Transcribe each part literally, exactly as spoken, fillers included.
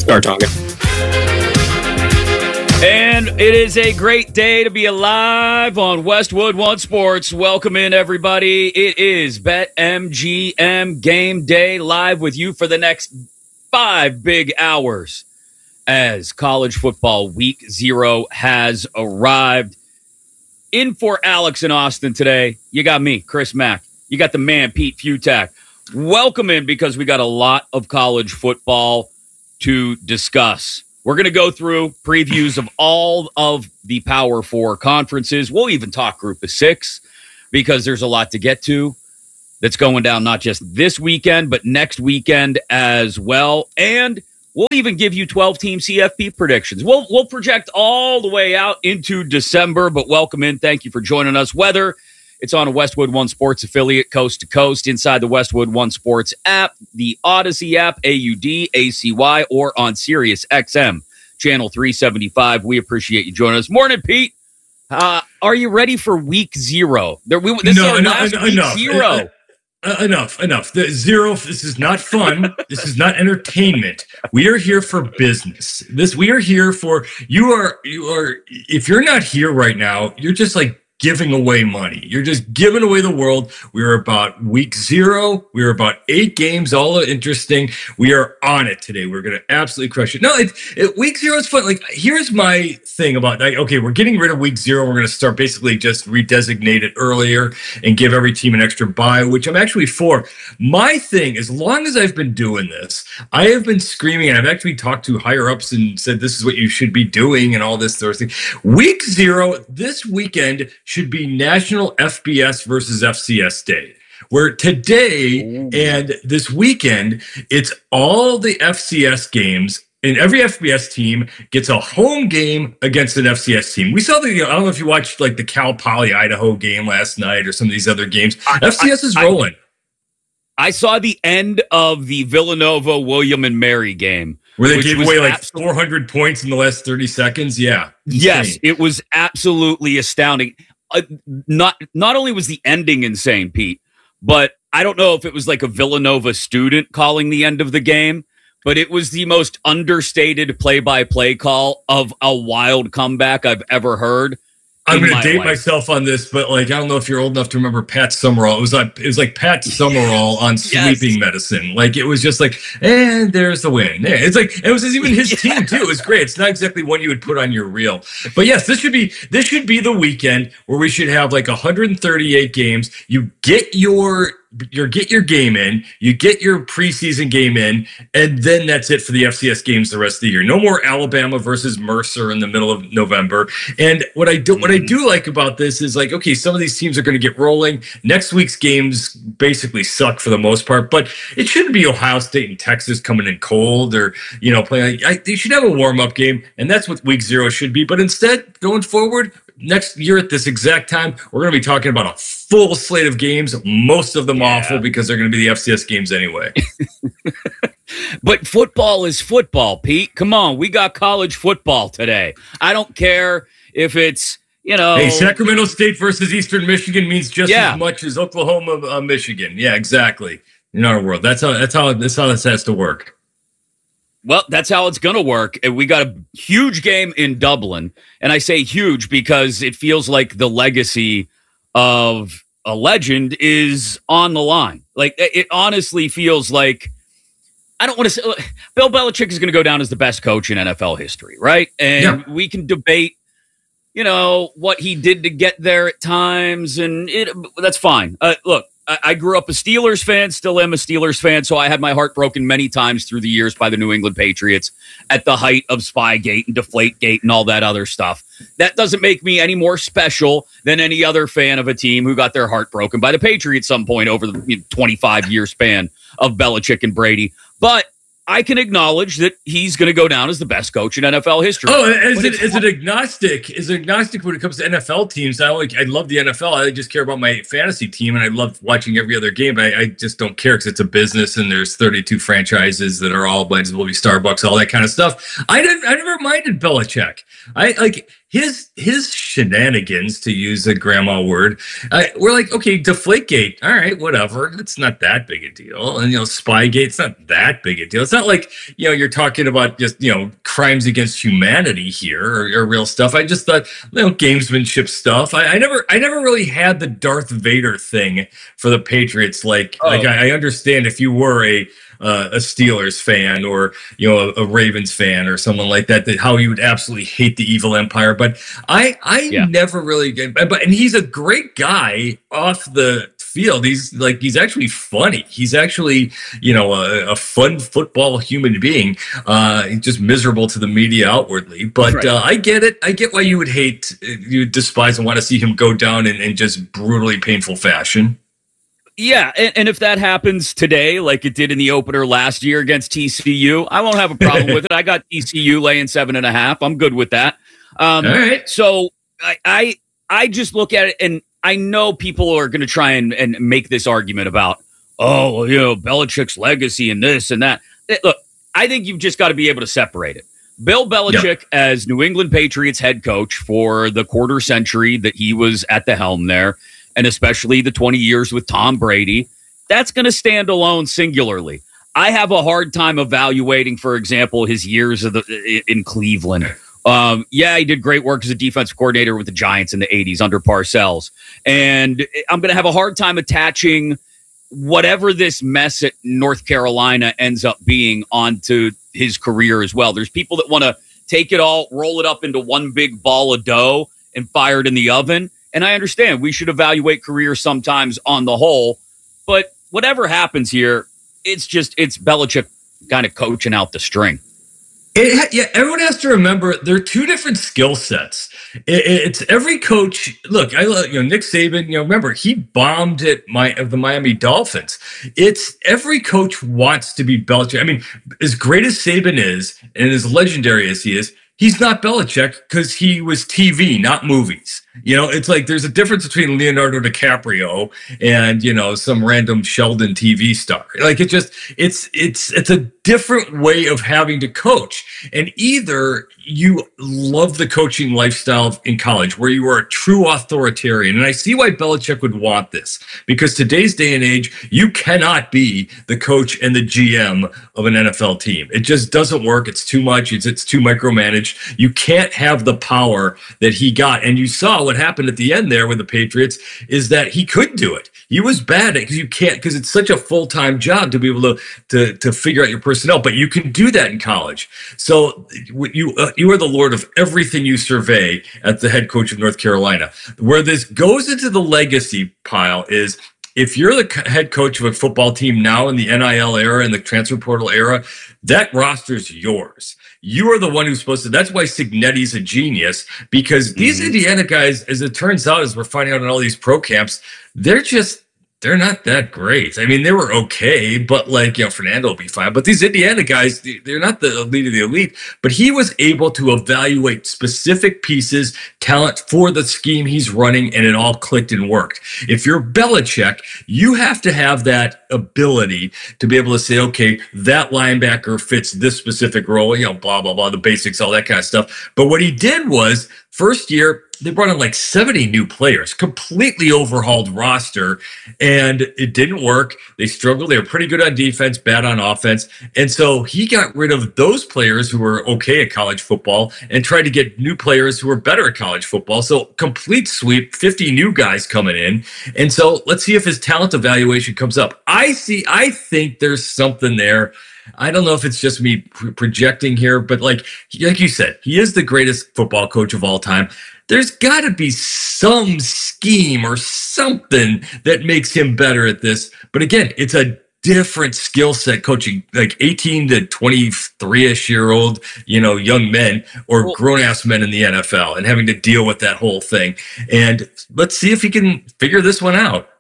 start talking. And it is a great day to be alive on Westwood One Sports. Welcome in, everybody. It is BetMGM Game Day, live with you for the next five big hours as college football week zero has arrived. In for Alex in Austin today, you got me, Chris Mack. You got the man, Pete Futak. Welcome in because we got a lot of college football to discuss. We're going to go through previews of all of the Power Four conferences. We'll even talk Group of Six because there's a lot to get to that's going down not just this weekend, but next weekend as well. And we'll even give you twelve-team C F P predictions. We'll, we'll project all the way out into December, but welcome in. Thank you for joining us. Whether it's on a Westwood One Sports affiliate, coast to coast, inside the Westwood One Sports app, the Odyssey app, A U D, A C Y, or on Sirius X M, channel three seventy-five. We appreciate you joining us. Morning, Pete. Uh, are you ready for week zero? There, we, this no, is our no, last no, week enough. zero. Uh, uh, enough, enough. The zero, this is not fun. This is not entertainment. We are here for business. This, we are here for, you are, you are, if you're not here right now, you're just like, giving away money. You're just giving away the world. We're about week zero. We're about eight games, all interesting. We are on it today. We're going to absolutely crush it. No, it, it, week zero is fun. Like, here's my thing about, like, okay, we're getting rid of week zero. We're going to start basically just redesignate it earlier and give every team an extra bye, which I'm actually for. My thing, as long as I've been doing this, I have been screaming, and I've actually talked to higher ups and said, this is what you should be doing and all this sort of thing. Week zero, this weekend, should be National F B S versus F C S Day, where today Ooh. and this weekend, it's all the F C S games, and every F B S team gets a home game against an F C S team. We saw the, you know, I don't know if you watched like the Cal Poly Idaho game last night or some of these other games. I, F C S is I, rolling. I, I saw the end of the Villanova, William and Mary game. Where they gave away like absolute- four hundred points in the last thirty seconds? Yeah. Insane. Yes, it was absolutely astounding. Uh, not not only was the ending insane, Pete, but I don't know if it was like a Villanova student calling the end of the game, but it was the most understated play-by-play call of a wild comeback I've ever heard. I'm going to date life. myself on this, but like I don't know if you're old enough to remember Pat Summerall. It was like it was like Pat Summerall on sleeping yes. medicine. Like it was just like, and there's the win. Yeah, it's like it was even his yes. team too. It was great. It's not exactly one you would put on your reel, but yes, this should be this should be the weekend where we should have like one hundred thirty-eight games. You get your you get your game in, you get your preseason game in, and then that's it for the F C S games the rest of the year. No more Alabama versus Mercer in the middle of November. And what I do, what I do like about this is like, okay, some of these teams are going to get rolling. Next week's games basically suck for the most part, but it shouldn't be Ohio State and Texas coming in cold or you know playing. I, they should have a warm up game, and that's what week zero should be. But instead, going forward, next year at this exact time, we're going to be talking about a full slate of games, most of them yeah. awful because they're going to be the F C S games anyway. But football is football, Pete. Come on, we got college football today. I don't care if it's, you know. Hey, Sacramento State versus Eastern Michigan means just yeah. as much as Oklahoma, uh, Michigan. Yeah, exactly. In our world, that's how that's how that's how this has to work. Well, that's how it's going to work. And we got a huge game in Dublin. And I say huge because it feels like the legacy of a legend is on the line. Like, it honestly feels like, I don't want to say, Bill Belichick is going to go down as the best coach in N F L history, right? And yeah. we can debate, you know, what he did to get there at times. And it that's fine. Uh, look. I grew up a Steelers fan, still am a Steelers fan, so I had my heart broken many times through the years by the New England Patriots at the height of Spygate and Deflategate and all that other stuff. That doesn't make me any more special than any other fan of a team who got their heart broken by the Patriots at some point over the you know, twenty-five-year span of Belichick and Brady. But I can acknowledge that he's going to go down as the best coach in N F L history. Oh, as, it, as an agnostic, as an agnostic when it comes to N F L teams, I like I love the N F L. I just care about my fantasy team, and I love watching every other game. But I, I just don't care because it's a business, and there's thirty-two franchises that are all blends. Will be Starbucks, all that kind of stuff. I didn't. I never minded Belichick. I like his his shenanigans, to use a grandma word, uh, we're like, okay, Deflategate, all right, whatever. It's not that big a deal. And, you know, Spygate, it's not that big a deal. It's not like, you know, you're talking about just, you know, crimes against humanity here or, or real stuff. I just thought, you know, gamesmanship stuff. I, I never I never really had the Darth Vader thing for the Patriots. Like, oh. like I, I understand if you were a Uh, a Steelers fan or, you know, a, a Ravens fan or someone like that, that how you would absolutely hate the evil empire. But I, I yeah. never really did. But and he's a great guy off the field. He's like he's actually funny. He's actually, you know, a, a fun football human being. Uh, he's just miserable to the media outwardly. But right. uh, I get it. I get why you would hate, you would despise, and want to see him go down in, in just brutally painful fashion. Yeah, and, and if that happens today, like it did in the opener last year against T C U, I won't have a problem with it. I got T C U laying seven and a half. I'm good with that. Um, All right. So I, I I just look at it, and I know people are going to try and, and make this argument about, oh, well, you know, Belichick's legacy and this and that. Look, I think you've just got to be able to separate it. Bill Belichick, yep. as New England Patriots head coach for the quarter century that he was at the helm there, and especially the twenty years with Tom Brady, that's going to stand alone singularly. I have a hard time evaluating, for example, his years of the, in Cleveland. Um, yeah, he did great work as a defensive coordinator with the Giants in the eighties under Parcells. And I'm going to have a hard time attaching whatever this mess at North Carolina ends up being onto his career as well. There's people that want to take it all, roll it up into one big ball of dough and fire it in the oven. And I understand we should evaluate careers sometimes on the whole, but whatever happens here, it's just, it's Belichick kind of coaching out the string. It, yeah, everyone has to remember there are two different skill sets. It, it's every coach. Look, I love, you know, Nick Saban. You know, remember he bombed at my of the Miami Dolphins. It's every coach wants to be Belichick. I mean, as great as Saban is and as legendary as he is, he's not Belichick because he was T V, not movies. You know, it's like there's a difference between Leonardo DiCaprio and, you know, some random Sheldon T V star. Like it just, it's, it's, it's a different way of having to coach. And either you love the coaching lifestyle in college where you are a true authoritarian. And I see why Belichick would want this, because today's day and age, you cannot be the coach and the G M of an N F L team. It just doesn't work. It's too much. It's, it's too micromanaged. You can't have the power that he got. And you saw what happened at the end there with the Patriots is that he could do it. He was bad at it because you can't, because it's such a full-time job to be able to, to, to figure out your personnel, but you can do that in college. So you, uh, you are the Lord of everything you survey at the head coach of North Carolina. Where this goes into the legacy pile is if you're the head coach of a football team now in the N I L era and the transfer portal era, that roster's yours. You are the one who's supposed to. That's why Cignetti's a genius, because these mm-hmm. Indiana guys, as it turns out, as we're finding out in all these pro camps, they're just, they're not that great. I mean, they were okay, but like, you know, Fernando will be fine. But these Indiana guys, they're not the elite of the elite. But he was able to evaluate specific pieces, talent for the scheme he's running, and it all clicked and worked. If you're Belichick, you have to have that ability to be able to say, okay, that linebacker fits this specific role, you know, blah, blah, blah, the basics, all that kind of stuff. But what he did was, first year, they brought in like seventy new players, completely overhauled roster, and it didn't work. They struggled. They were pretty good on defense, bad on offense. And so he got rid of those players who were okay at college football and tried to get new players who were better at college football. So complete sweep, fifty new guys coming in. And so let's see if his talent evaluation comes up. I see, I think there's something there. I don't know if it's just me projecting here, but like, like you said, he is the greatest football coach of all time. There's got to be some scheme or something that makes him better at this. But again, it's a different skill set coaching like eighteen to twenty-three-ish year old, you know, young men or well, grown-ass men in the N F L and having to deal with that whole thing. And let's see if he can figure this one out.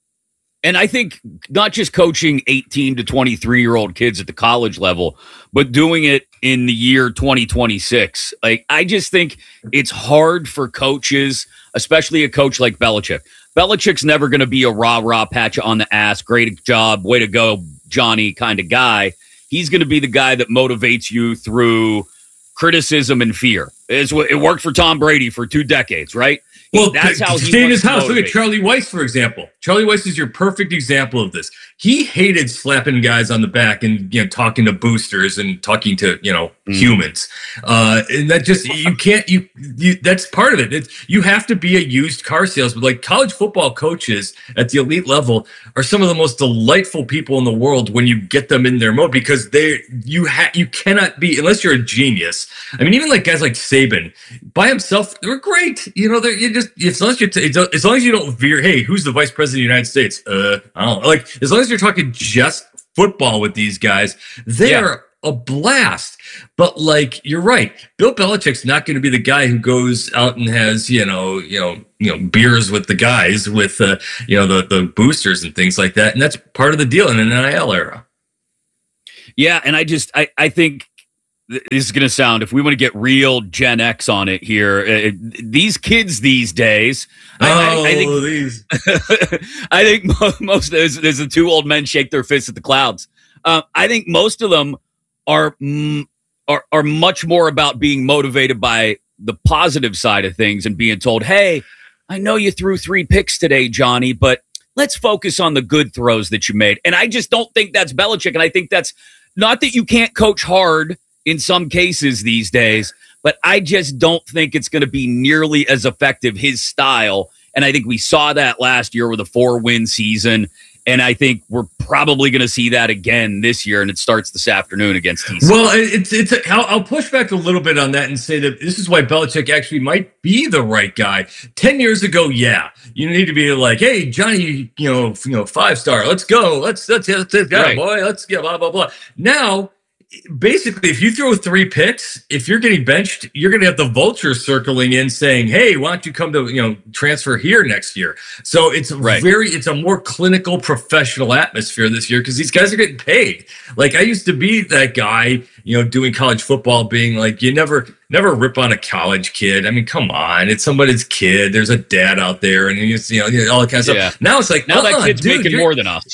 And I think not just coaching eighteen to twenty-three-year-old kids at the college level, but doing it in the year twenty twenty-six. Like, I just think it's hard for coaches, especially a coach like Belichick. Belichick's never going to be a rah-rah, patch on the ass, great job, way to go, Johnny kind of guy. He's going to be the guy that motivates you through criticism and fear. It's, it worked for Tom Brady for two decades, right? Well, that's how he stay in his house. Motivate. Look at Charlie Weiss, for example. Charlie Weiss is your perfect example of this. He hated slapping guys on the back and, you know, talking to boosters and talking to, you know, mm. humans. Uh, and that just, you can't, you, you, that's part of it. It's, you have to be a used car salesman. Like college football coaches at the elite level are some of the most delightful people in the world when you get them in their mode, because they, you ha, you cannot be, unless you're a genius. I mean, even like guys like Saban by himself, they're great. You know, they're, you just, as long as you, t- as long as you don't veer, hey, who's the vice president of the United States? Uh, I don't know. Like, as long as you're talking just football with these guys, they're yeah. a blast. But like, you're right. Bill Belichick's not going to be the guy who goes out and has, you know, you know, you know, beers with the guys with, uh, you know, the, the boosters and things like that. And that's part of the deal in an N I L era. Yeah. And I just, I, I think, this is going to sound, if we want to get real Gen X on it here, uh, these kids these days, oh, I, I, I think, these. I think most, there's, there's the two old men shake their fists at the clouds. Uh, I think most of them are, are, are much more about being motivated by the positive side of things and being told, hey, I know you threw three picks today, Johnny, but let's focus on the good throws that you made. And I just don't think that's Belichick. And I think that's not that you can't coach hard in some cases these days, but I just don't think it's going to be nearly as effective, his style. And I think we saw that last year with a four-win season, and I think we're probably going to see that again this year, and it starts this afternoon against T C U. Well, it's it's. A, I'll, I'll push back a little bit on that and say that this is why Belichick actually might be the right guy. Ten years ago, yeah, you need to be like, hey, Johnny, you know, you know, five star, let's go, let's let's let's, let's go, right. boy, let's get blah blah blah. Now, basically, if you throw three picks, if you're getting benched, you're going to have the vultures circling in saying, hey, why don't you come to, you know, transfer here next year? So it's right. very, it's a more clinical, professional atmosphere this year because these guys are getting paid. Like I used to be that guy, you know, doing college football, being like, you never, never rip on a college kid. I mean, come on, it's somebody's kid. There's a dad out there and you know, all that kind of yeah. stuff. Now it's like, now that kid's dude, making more than us.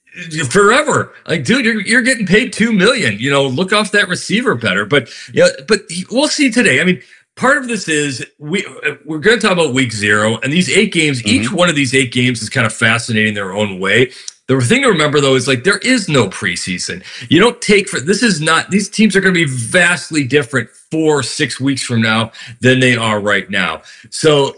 Forever, like, dude, you're you're getting paid two million. You know, look off that receiver better. But yeah, but we'll see today. I mean, part of this is we we're going to talk about week zero and these eight games. Mm-hmm. Each one of these eight games is kind of fascinating in their own way. The thing to remember though is like there is no preseason. You don't take for this is not these teams are going to be vastly different four six weeks from now than they are right now. So.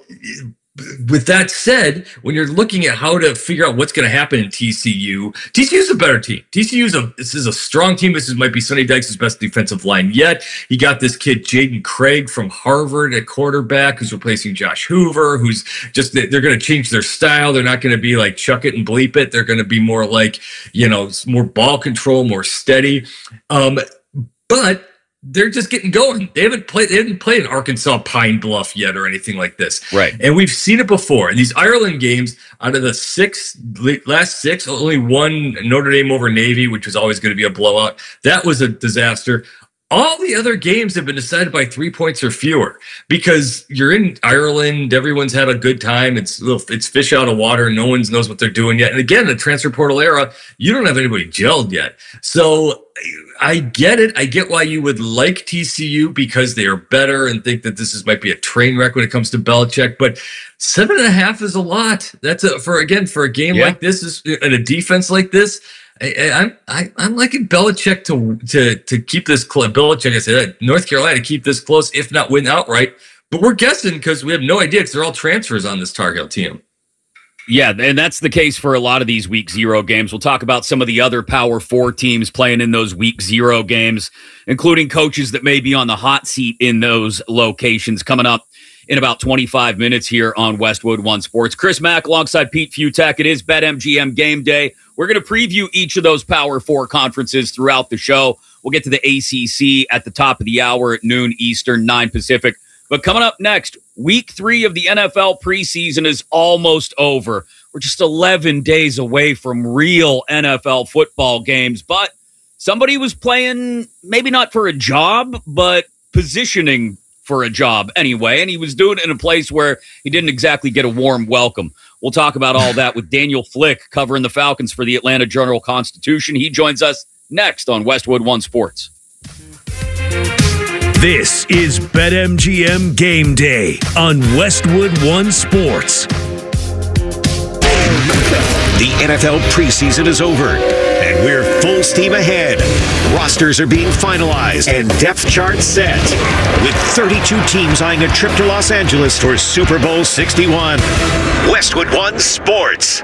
With that said, when you're looking at how to figure out what's going to happen in T C U, T C U is a better team. T C U is a this is a strong team. This is, might be Sonny Dykes' best defensive line yet. He got this kid Jaden Craig from Harvard at quarterback, who's replacing Josh Hoover. Who's just they're going to change their style. They're not going to be like chuck it and bleep it. They're going to be more like you know more ball control, more steady. Um, but. They're just getting going. They haven't played. They haven't played in Arkansas Pine Bluff yet, or anything like this. Right. And we've seen it before. In these Ireland games, out of the six last six, only one Notre Dame over Navy, which was always going to be a blowout. That was a disaster. All the other games have been decided by three points or fewer because you're in Ireland. Everyone's had a good time. It's it's fish out of water. No one knows what they're doing yet. And again, the transfer portal era, you don't have anybody gelled yet. So I get it. I get why you would like T C U because they are better and think that this is might be a train wreck when it comes to Belichick. But seven and a half is a lot. That's a, for again for a game yeah. like this is and a defense like this. I, I'm I, I'm liking Belichick to to to keep this close. Belichick, I said North Carolina keep this close, if not win outright. But we're guessing because we have no idea because they're all transfers on this Tar Heel team. Yeah, and that's the case for a lot of these week zero games. We'll talk about some of the other Power Four teams playing in those week zero games, including coaches that may be on the hot seat in those locations coming up in about twenty-five minutes here on Westwood One Sports. Chris Mack alongside Pete Futek. It is BetMGM Game Day. We're going to preview each of those Power Four conferences throughout the show. We'll get to the A C C at the top of the hour at noon Eastern, nine Pacific. But coming up next, week three of the N F L preseason is almost over. We're just eleven days away from real N F L football games. But somebody was playing, maybe not for a job, but positioning for a job anyway, and he was doing it in a place where he didn't exactly get a warm welcome. We'll talk about all that with Daniel Flick covering the Falcons for the Atlanta Journal-Constitution. He joins us next on Westwood One Sports. This is BetMGM Game Day on Westwood One Sports. The N F L preseason is over, and we're full steam ahead. Rosters are being finalized and depth charts set, with thirty-two teams eyeing a trip to Los Angeles for Super Bowl sixty-one. Westwood One Sports.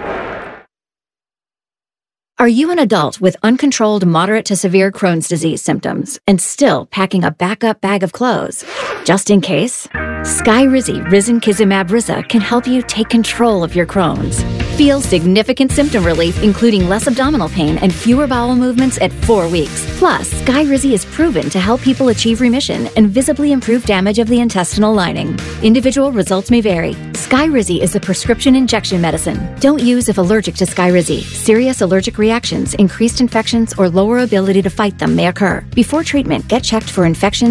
Are you an adult with uncontrolled moderate to severe Crohn's disease symptoms and still packing a backup bag of clothes? Just in case, Skyrizi Risankizumab Riza can help you take control of your Crohn's. Feel significant symptom relief, including less abdominal pain and fewer bowel movements at four weeks. Plus, Skyrizi is proven to help people achieve remission and visibly improve damage of the intestinal lining. Individual results may vary. Skyrizi is a prescription injection medicine. Don't use if allergic to Skyrizi. Serious allergic reactions, increased infections, or lower ability to fight them may occur. Before treatment, get checked for infections